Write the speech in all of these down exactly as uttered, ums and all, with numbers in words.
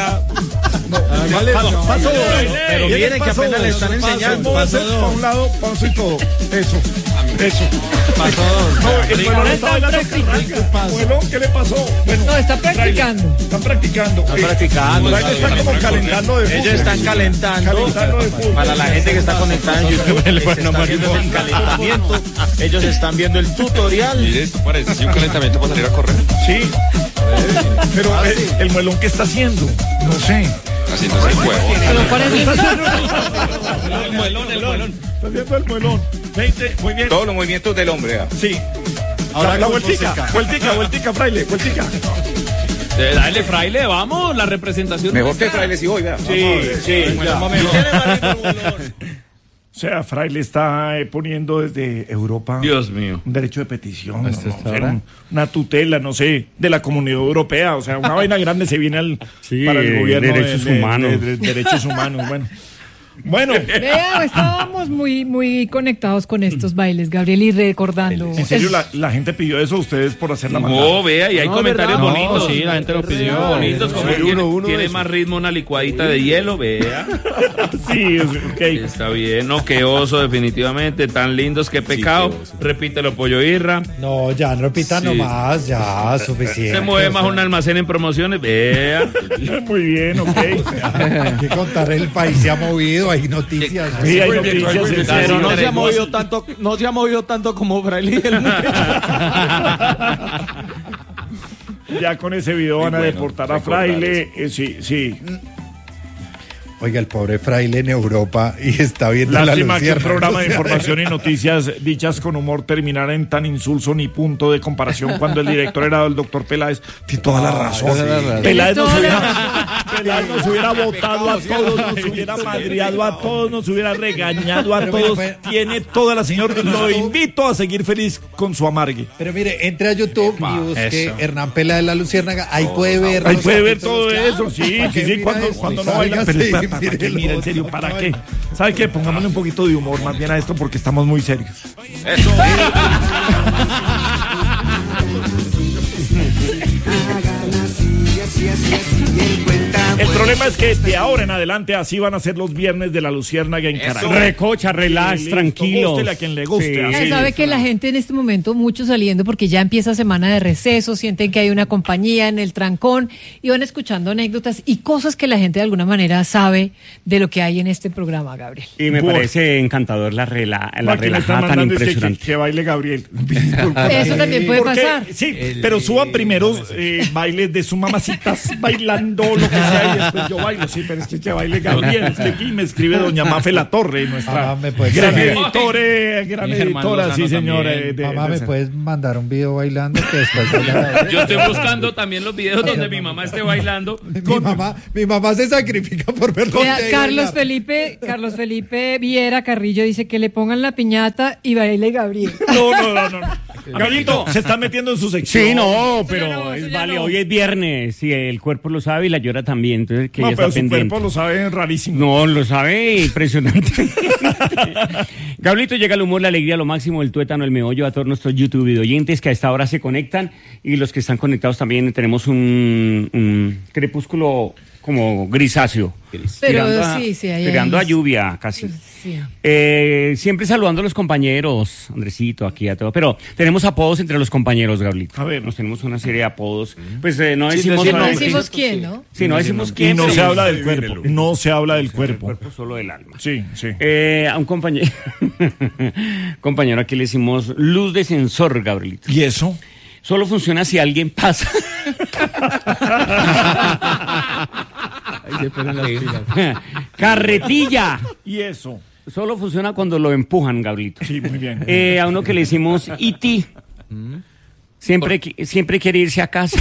acá. No, vale, pasó, pasó dos. Pero miren que apenas le están enseñando. Pasó dos. Para un lado, paso y todo. Eso, eso. Pasó dos. No, el muelón está bailando carranga. Muelón, ¿qué le pasó? Bueno, no, está practicando. Están practicando. Están practicando. Fraile está como calentando de fútbol. Ellos están calentando. Calentando de fútbol. Para la gente que está conectada en YouTube, les está viendo el calentamiento. Ellos están viendo el tutorial. Mire, esto parece sí, un calentamiento para salir a correr. Sí. Pero ah, el, sí. el muelón, ¿qué está haciendo? No sé. Haciendo el huevo. Pero parece el muelón, el muelón. Está haciendo el muelón. veinte, muy bien. Todos los movimientos del hombre. ¿eh? Sí. Ahora la, la vueltica, vueltica, vueltica, Fraile, vueltica. Eh, dale, Fraile, vamos, la representación. Mejor que Fraile si voy, vea. Sí, sí. O sea, Fraile está eh, poniendo desde Europa Dios mío. un derecho de petición, no, no, o sea, un, una tutela, no sé, de la Comunidad Europea, o sea, una vaina grande se viene al, sí, para el gobierno derechos de, de, humanos. de, de, de derechos humanos, bueno. Bueno, Vea, estábamos muy muy conectados con estos bailes, Gabriel, y recordando. En serio, es... la, la gente pidió eso a ustedes por hacer la maldad. No, vea, y hay no, comentarios verdad, bonitos. No, sí, la gente lo pidió. Bonitos, como sí, tiene, uno, uno tiene más ritmo una licuadita de hielo, vea. Sí, ok. Está bien, no, qué oso, definitivamente. Tan lindos, qué pecado. Sí, Repítelo, Pollo Irra. No, ya no repita sí. nomás, ya, suficiente. Se mueve más un almacén en promociones, vea. Muy bien, ok. Hay que contar, el país se ha movido, hay noticias. Sí, hay noticias, sí, pero no se ha movido tanto, no se ha movido tanto como Fraile. Ya con ese video van a bueno, deportar a Fraile, eh, sí, sí. Oiga, el pobre Fraile en Europa y está viendo la lástima que el programa de información y noticias dichas con humor terminara en tan insulso ni punto de comparación cuando el director era el doctor Peláez. Tiene toda la razón. Sí. Peláez nos hubiera, Peláez nos hubiera votado a todos, nos hubiera madreado a todos, nos hubiera regañado a todos. Tiene toda la señora. Lo invito a seguir feliz con su amargue. Pero mire, entre a YouTube y busque eso. Hernán Peláez la Luciérnaga. Ahí puede ver. Ahí puede ver todo eso. Sí, sí, sí. Cuando, cuando no baila. ¿Para qué? Mira, en serio, ¿para qué? ¿Sabe qué? Pongámosle un poquito de humor más bien a esto porque estamos muy serios. Eso. El problema es que de ahora en adelante así van a ser los viernes de la Luciérnaga en Caracas. Recocha, relax, tranquilo. Góstele a quien le guste. Sí. Así. Ya sabe que la gente en este momento, mucho saliendo porque ya empieza semana de receso, sienten que hay una compañía en el trancón y van escuchando anécdotas y cosas que la gente de alguna manera sabe de lo que hay en este programa, Gabriel. Y me bueno. parece encantador la, rela, la no, relajada tan impresionante. Que, que, que baile Gabriel. Eso también puede porque, pasar. Sí, el, pero suban primero eh, bailes de sus mamacitas bailando lo que sea y después yo bailo. Sí, pero es que, que baile Gabriel. Es que aquí me escribe doña Mafe La Torre, nuestra ah, gran editora, gran editora, sí señora. De, de, mamá, de, ¿me puedes mandar un video bailando? Que después baila yo estoy buscando también los videos donde mi mamá esté bailando. Mi, con... mamá, mi mamá se sacrifica por verlo. Carlos Felipe, Carlos Felipe Viera Carrillo dice que le pongan la piñata y baile Gabriel. No, no, no, no. Gabrielito, se está metiendo en su sección. Sí, no, pero no, no, es, vale, no. Hoy es viernes y el cuerpo lo sabe y la llora también. Entonces, que no, ella pero está su pendiente. cuerpo lo sabe rarísimo. No, lo sabe impresionante. Gabrielito, llega el humor, la alegría, lo máximo, el tuétano, el meollo a todos nuestros YouTube video oyentes que a esta hora se conectan y los que están conectados también tenemos un, un crepúsculo como grisáceo. Pero tirando a, sí, sí, ahí, tirando ahí. a lluvia casi. Sí. Eh, siempre saludando a los compañeros, Andresito, aquí a todo. Pero tenemos apodos entre los compañeros, Gabrielito. A ver. Nos tenemos una serie de apodos. Pues eh, no Sí, decimos, decimos- No nombres. decimos quién, ¿no? Sí, no decimos Y quién. no pero- se habla del cuerpo. No se habla del cuerpo. El cuerpo solo del alma. Sí, sí. Eh, a un compañero, compañero aquí le decimos luz de sensor, Gabrielito. ¿Y eso? Solo funciona si alguien pasa. Ahí se ponen las pilas. Carretilla. ¿Y eso? Solo funciona cuando lo empujan, Gabrielito. Sí, muy bien. Eh, a uno que le decimos I T. Siempre, qui- siempre quiere irse a casa.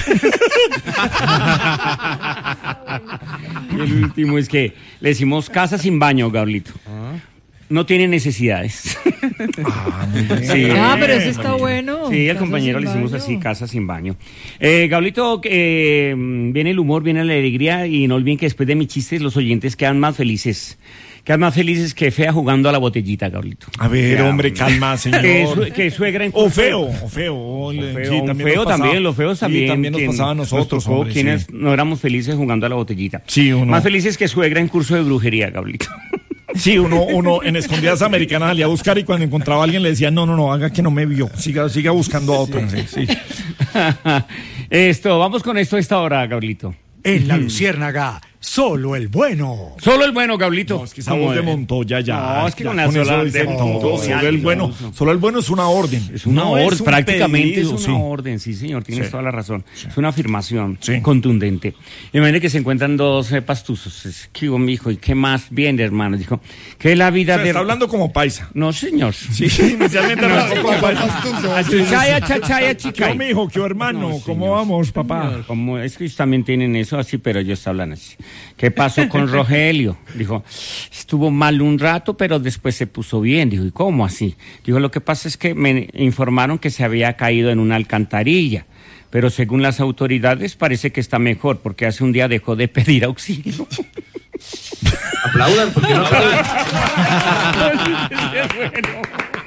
Y el último es que le decimos casa sin baño, Gabrielito. no tiene necesidades. Ah, muy bien. Sí. Ah, pero eso está bueno. Sí, el Casa compañero sin le hicimos baño. así, casa sin baño. Eh, Gablito, eh, viene el humor, viene la alegría y no olviden que después de mis chistes los oyentes quedan más felices. Quedan más felices que fea jugando a la botellita, Gablito. A ver, Ya, hombre, calma, señor. Que, su- que suegra en O feo, o feo. O le- feo, sí, un también feo nos pasaba. también, los feos Sí, también. también nos quien pasaba a nosotros, tocó, hombre, quienes sí. no éramos felices jugando a la botellita. Sí, uno. Más felices que suegra en curso de brujería, Gablito. Sí, uno, uno en escondidas americanas salía a buscar y cuando encontraba a alguien le decía, no, no, no, haga que no me vio, siga, siga buscando a otro. Sí, sí. Esto, vamos con esto a esta hora, Gablito. En la Luciérnaga, solo el bueno. Solo el bueno, Gablito. No, es que esa voz de Montoya ya. No, es que ya con la sola eso de dice Montoya, todo. Solo el no, bueno, no. solo el bueno es una orden. Es una No orden, un prácticamente pedido, es una sí. orden, sí señor, tienes Sí. toda la razón. Es una afirmación Sí. contundente. Imagínate que se encuentran dos eh, pastuzos. Es, ¿qué hubo, mijo? ¿Y qué más? Bien, hermano. Dijo, ¿qué es la O vida sea, de...? está hablando como paisa. No, señor. Sí, inicialmente hablando como paisa. Chaya, chachaya, ¿Qué chica. mi hijo, qué hermano? No, ¿Cómo señor. vamos, papá? Como es que ellos también tienen eso así, pero ellos hablan así. ¿Qué pasó con Rogelio? Dijo, estuvo mal un rato, pero después se puso bien. Dijo, ¿y cómo así? Dijo, lo que pasa es que me informaron que se había caído en una alcantarilla, pero según las autoridades parece que está mejor, porque hace un día dejó de pedir auxilio. Aplaudan porque no Bueno.